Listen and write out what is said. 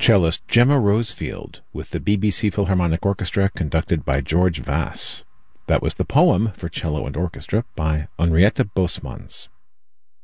Cellist Gemma Rosefield with the BBC Philharmonic Orchestra conducted by George Vass. That was the poem for cello and orchestra by Henriette Bosmans.